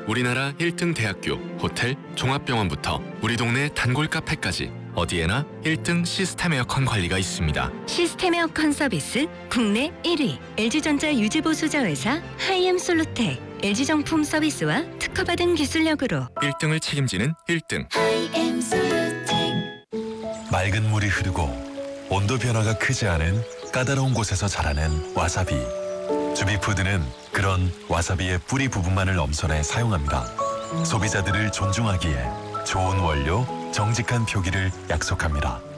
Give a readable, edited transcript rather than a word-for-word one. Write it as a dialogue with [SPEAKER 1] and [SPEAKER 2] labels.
[SPEAKER 1] 우리나라 1등 대학교, 호텔, 종합병원부터 우리 동네 단골 카페까지 어디에나 1등 시스템 에어컨 관리가 있습니다.
[SPEAKER 2] 시스템 에어컨 서비스 국내 1위 LG전자 유지보수자회사 하이엠솔루텍 LG정품 서비스와 특허받은 기술력으로
[SPEAKER 1] 1등을 책임지는 1등.
[SPEAKER 2] 하이엠솔루텍.
[SPEAKER 3] 맑은 물이 흐르고 온도 변화가 크지 않은 까다로운 곳에서 자라는 와사비. 주비푸드는 그런 와사비의 뿌리 부분만을 엄선해 사용합니다. 소비자들을 존중하기에 좋은 원료, 정직한 표기를 약속합니다.